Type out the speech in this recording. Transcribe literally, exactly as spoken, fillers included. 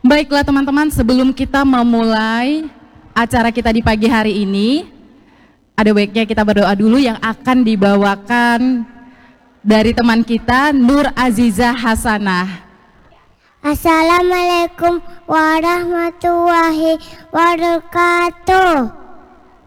Baiklah teman-teman, sebelum kita memulai acara kita di pagi hari ini, ada baiknya kita berdoa dulu yang akan dibawakan dari teman kita, Nur Aziza Hasanah. Assalamualaikum warahmatullahi wabarakatuh.